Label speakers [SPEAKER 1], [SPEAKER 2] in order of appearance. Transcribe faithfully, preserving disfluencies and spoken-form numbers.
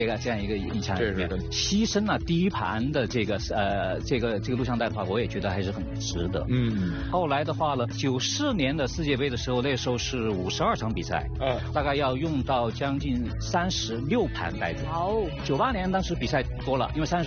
[SPEAKER 1] 这个这样一个印象里面，
[SPEAKER 2] 这是
[SPEAKER 1] 牺牲了第一盘的这个呃这个这个录像带的话，我也觉得还是很值得。
[SPEAKER 2] 嗯，
[SPEAKER 1] 后来的话呢，九四年的世界杯的时候，那时候是五十二场比赛，
[SPEAKER 2] 嗯，
[SPEAKER 1] 大概要用到将近三十六盘带子。
[SPEAKER 3] 哦，
[SPEAKER 1] 九八年当时比赛多了，因为三十